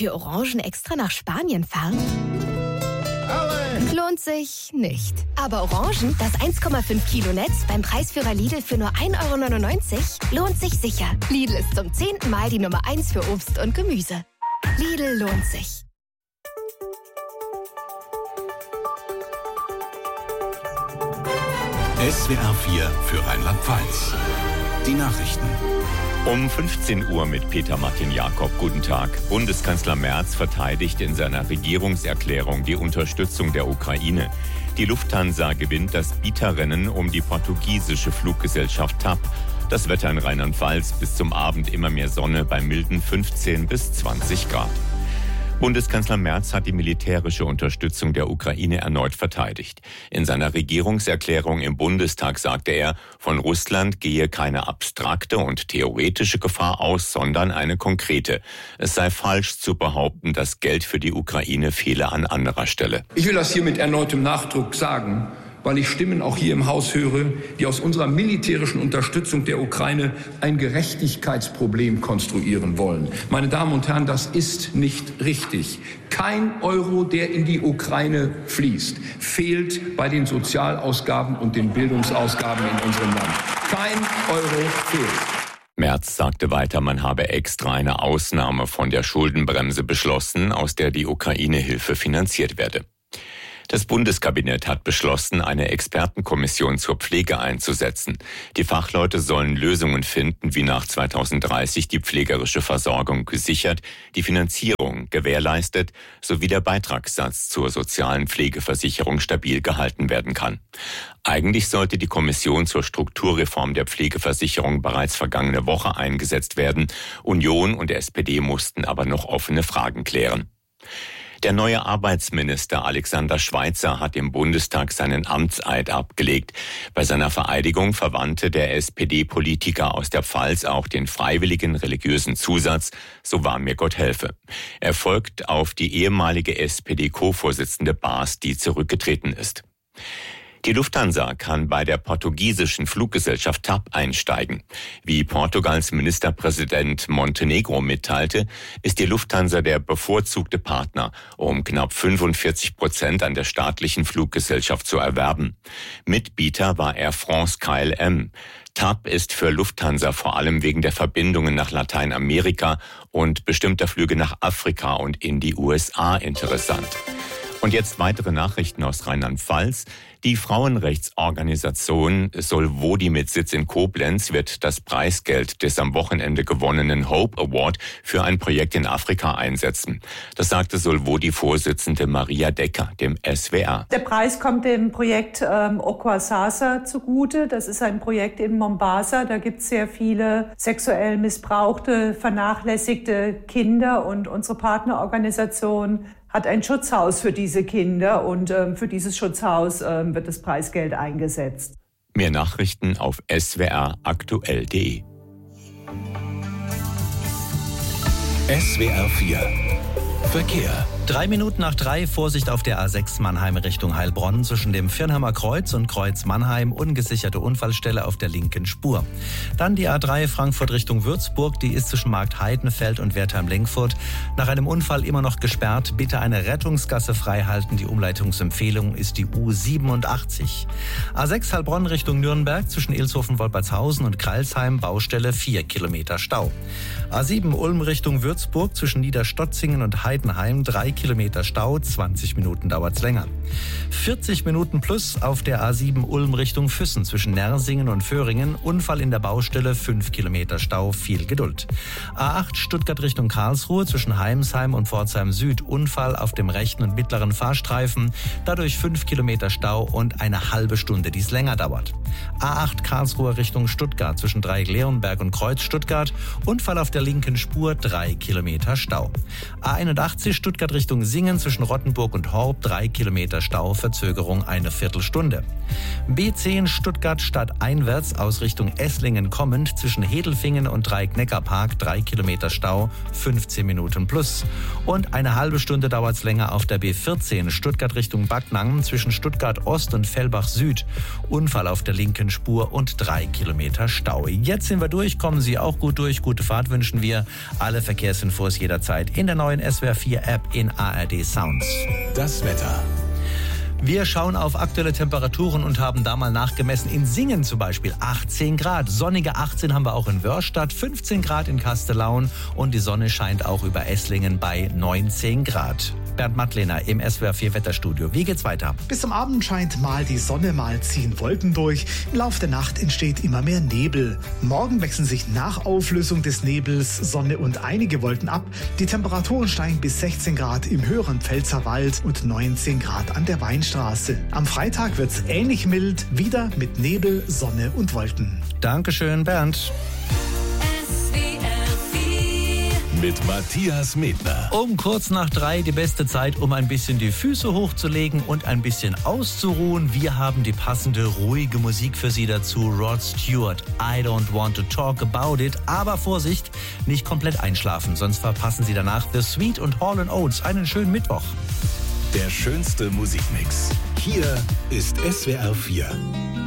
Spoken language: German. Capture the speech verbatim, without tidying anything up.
Für Orangen extra nach Spanien fahren? Lohnt sich nicht. Aber Orangen, das eins Komma fünf Kilo Netz beim Preisführer Lidl für nur ein Euro neunundneunzig, lohnt sich sicher. Lidl ist zum zehnten Mal die Nummer eins für Obst und Gemüse. Lidl lohnt sich. S W R vier für Rheinland-Pfalz. Die Nachrichten. Um fünfzehn Uhr mit Peter Martin Jakob. Guten Tag. Bundeskanzler Merz verteidigt in seiner Regierungserklärung die Unterstützung der Ukraine. Die Lufthansa gewinnt das Bieterrennen um die portugiesische Fluggesellschaft T A P. Das Wetter in Rheinland-Pfalz: bis zum Abend immer mehr Sonne bei milden fünfzehn bis zwanzig Grad. Bundeskanzler Merz hat die militärische Unterstützung der Ukraine erneut verteidigt. In seiner Regierungserklärung im Bundestag sagte er, von Russland gehe keine abstrakte und theoretische Gefahr aus, sondern eine konkrete. Es sei falsch zu behaupten, das Geld für die Ukraine fehle an anderer Stelle. Ich will das hier mit erneutem Nachdruck sagen, weil ich Stimmen auch hier im Haus höre, die aus unserer militärischen Unterstützung der Ukraine ein Gerechtigkeitsproblem konstruieren wollen. Meine Damen und Herren, das ist nicht richtig. Kein Euro, der in die Ukraine fließt, fehlt bei den Sozialausgaben und den Bildungsausgaben in unserem Land. Kein Euro fehlt. Merz sagte weiter, man habe extra eine Ausnahme von der Schuldenbremse beschlossen, aus der die Ukraine-Hilfe finanziert werde. Das Bundeskabinett hat beschlossen, eine Expertenkommission zur Pflege einzusetzen. Die Fachleute sollen Lösungen finden, wie nach zweitausenddreißig die pflegerische Versorgung gesichert, die Finanzierung gewährleistet sowie der Beitragssatz zur sozialen Pflegeversicherung stabil gehalten werden kann. Eigentlich sollte die Kommission zur Strukturreform der Pflegeversicherung bereits vergangene Woche eingesetzt werden. Union und S P D mussten aber noch offene Fragen klären. Der neue Arbeitsminister Alexander Schweitzer hat im Bundestag seinen Amtseid abgelegt. Bei seiner Vereidigung verwandte der S P D-Politiker aus der Pfalz auch den freiwilligen religiösen Zusatz „So wahr mir Gott helfe". Er folgt auf die ehemalige S P D-Co-Vorsitzende Baas, die zurückgetreten ist. Die Lufthansa kann bei der portugiesischen Fluggesellschaft T A P einsteigen. Wie Portugals Ministerpräsident Montenegro mitteilte, ist die Lufthansa der bevorzugte Partner, um knapp fünfundvierzig Prozent an der staatlichen Fluggesellschaft zu erwerben. Mitbieter war Air France K L M. T A P ist für Lufthansa vor allem wegen der Verbindungen nach Lateinamerika und bestimmter Flüge nach Afrika und in die U S A interessant. Und jetzt weitere Nachrichten aus Rheinland-Pfalz. Die Frauenrechtsorganisation Solvodi mit Sitz in Koblenz wird das Preisgeld des am Wochenende gewonnenen Hope Award für ein Projekt in Afrika einsetzen. Das sagte Solvodi-Vorsitzende Maria Decker dem S W R. Der Preis kommt dem Projekt ähm, Okwasasa zugute. Das ist ein Projekt in Mombasa. Da gibt es sehr viele sexuell missbrauchte, vernachlässigte Kinder, und unsere Partnerorganisation hat ein Schutzhaus für diese Kinder, und ähm, für dieses Schutzhaus ähm, wird das Preisgeld eingesetzt. Mehr Nachrichten auf s w r aktuell punkt d e. S W R vier Verkehr. Drei Minuten nach drei, Vorsicht auf der A sechs Mannheim Richtung Heilbronn zwischen dem Firnheimer Kreuz und Kreuz Mannheim, ungesicherte Unfallstelle auf der linken Spur. Dann die A drei Frankfurt Richtung Würzburg, die ist zwischen Markt Heidenfeld und Wertheim-Lenkfurt nach einem Unfall immer noch gesperrt. Bitte eine Rettungsgasse freihalten, die Umleitungsempfehlung ist die U siebenundachtzig. A sechs Heilbronn Richtung Nürnberg zwischen Ilshofen-Wolpertshausen und Kreilsheim, Baustelle vier Kilometer Stau. A sieben Ulm Richtung Würzburg zwischen Niederstotzingen und Heidenheim, drei Kilometer Stau, zwanzig Minuten dauert's länger. vierzig Minuten plus auf der A sieben Ulm Richtung Füssen zwischen Nersingen und Föhringen, Unfall in der Baustelle, fünf Kilometer Stau, viel Geduld. A acht Stuttgart Richtung Karlsruhe zwischen Heimsheim und Pforzheim Süd, Unfall auf dem rechten und mittleren Fahrstreifen, dadurch fünf Kilometer Stau und eine halbe Stunde, die es länger dauert. A acht Karlsruhe Richtung Stuttgart zwischen Dreieck-Leonberg und Kreuz Stuttgart, Unfall auf der linken Spur, drei Kilometer Stau. A einundachtzig Stuttgart Richtung Richtung Singen zwischen Rottenburg und Horb drei Kilometer Stau, Verzögerung eine Viertelstunde. B zehn Stuttgart stadteinwärts aus Richtung Esslingen kommend zwischen Hedelfingen und Dreieck-Neckar-Park drei Kilometer Stau, fünfzehn Minuten plus. Und eine halbe Stunde dauert es länger auf der B vierzehn Stuttgart Richtung Backnang zwischen Stuttgart Ost und Fellbach Süd. Unfall auf der linken Spur und drei Kilometer Stau. Jetzt sind wir durch, kommen Sie auch gut durch. Gute Fahrt wünschen wir. Alle Verkehrsinfos jederzeit in der neuen S W R vier App in A R D Sounds. Das Wetter. Wir schauen auf aktuelle Temperaturen und haben da mal nachgemessen. In Singen zum Beispiel achtzehn Grad. Sonnige achtzehn haben wir auch in Wörstadt, fünfzehn Grad in Kastellaun und die Sonne scheint auch über Esslingen bei neunzehn Grad. Bernd Mattlehner im S W R vier Wetterstudio. Wie geht's weiter? Bis zum Abend scheint mal die Sonne, mal ziehen Wolken durch. Im Laufe der Nacht entsteht immer mehr Nebel. Morgen wechseln sich nach Auflösung des Nebels Sonne und einige Wolken ab. Die Temperaturen steigen bis sechzehn Grad im höheren Pfälzerwald und neunzehn Grad an der Weinstraße. Am Freitag wird's ähnlich mild, wieder mit Nebel, Sonne und Wolken. Dankeschön, Bernd. Mit Matthias Medner. Um kurz nach drei die beste Zeit, um ein bisschen die Füße hochzulegen und ein bisschen auszuruhen. Wir haben die passende, ruhige Musik für Sie dazu. Rod Stewart, I Don't Want to Talk About It. Aber Vorsicht, nicht komplett einschlafen, sonst verpassen Sie danach The Sweet und Hall and Oates. Einen schönen Mittwoch. Der schönste Musikmix. Hier ist S W R vier.